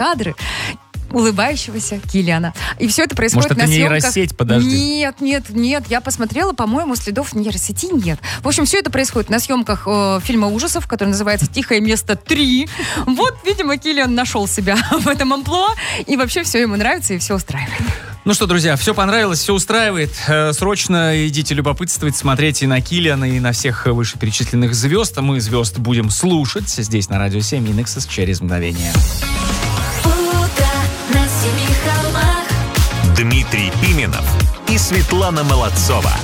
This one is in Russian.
кадры улыбающегося Киллиана. И все это происходит на съемках. Может, это нейросеть, подожди. Нет. Я посмотрела, по-моему, следов нейросети нет. В общем, все это происходит на съемках фильма ужасов, который называется «Тихое место 3». Вот, видимо, Киллиан нашел себя в этом амплуа, и вообще все ему нравится и все устраивает. Ну что, друзья, все понравилось, все устраивает. Срочно идите любопытствовать, смотреть и на Киллиана, и на всех вышеперечисленных звезд. А мы звезд будем слушать здесь на Радио 7 и Nexus через мгновение. Дмитрий Пименов и Светлана Молодцова.